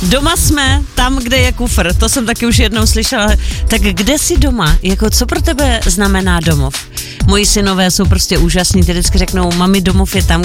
Doma jsme tam, kde je kufr, to jsem taky už jednou slyšela. Tak kde jsi doma? Jako co pro tebe znamená domov? Moji synové jsou prostě úžasní, ty vždycky řeknou, mami, domov je tam,